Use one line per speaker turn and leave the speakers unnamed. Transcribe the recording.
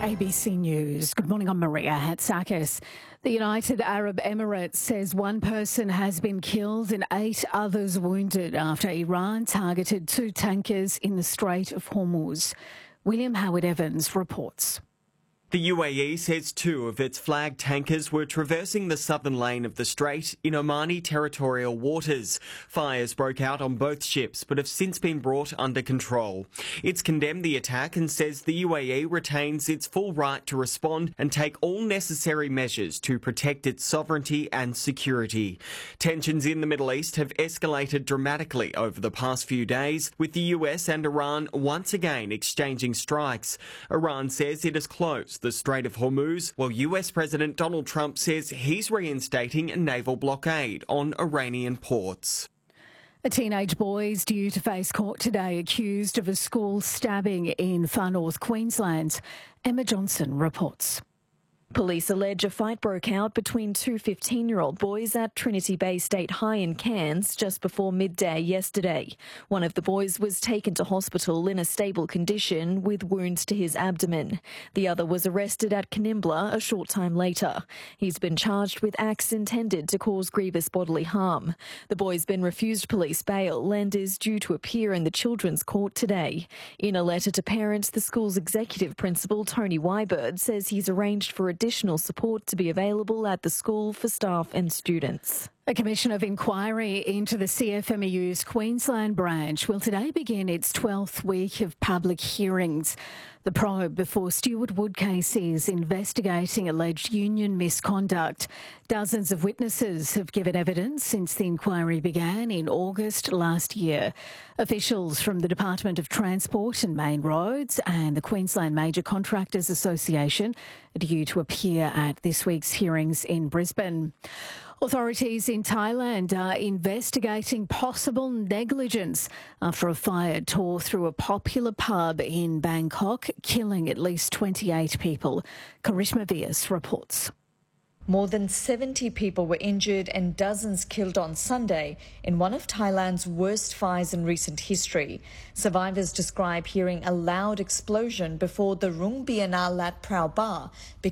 ABC News. Good morning, I'm Maria Hatzakis. The United Arab Emirates says one person has been killed and 8 others wounded after Iran targeted 2 tankers in the Strait of Hormuz. William Howard Evans reports.
The UAE says 2 of its flagged tankers were traversing the southern lane of the strait in Omani territorial waters. Fires broke out on both ships but have since been brought under control. It's condemned the attack and says the UAE retains its full right to respond and take all necessary measures to protect its sovereignty and security. Tensions in the Middle East have escalated dramatically over the past few days, with the US and Iran once again exchanging strikes. Iran says it has closed the Strait of Hormuz, while US President Donald Trump says he's reinstating a naval blockade on Iranian ports.
A teenage boy is due to face court today accused of a school stabbing in Far North Queensland. Emma Johnson reports.
Police allege a fight broke out between 2 15-year-old boys at Trinity Bay State High in Cairns just before midday yesterday. One of the boys was taken to hospital in a stable condition with wounds to his abdomen. The other was arrested at Canimbla a short time later. He's been charged with acts intended to cause grievous bodily harm. The boy's been refused police bail and is due to appear in the Children's Court today. In a letter to parents, the school's executive principal, Tony Wybird, says he's arranged for additional support to be available at the school for staff and students.
A commission of inquiry into the CFMEU's Queensland branch will today begin its 12th week of public hearings. The probe before Stuart Wood cases investigating alleged union misconduct. Dozens of witnesses have given evidence since the inquiry began in August last year. Officials from the Department of Transport and Main Roads and the Queensland Major Contractors Association are due to appear at this week's hearings in Brisbane. Authorities in Thailand are investigating possible negligence after a fire tore through a popular pub in Bangkok, killing at least 28 people. Karishma Vyas reports.
More than 70 people were injured and dozens killed on Sunday in one of Thailand's worst fires in recent history. Survivors describe hearing a loud explosion before the Rung Biana Lat Prao bar became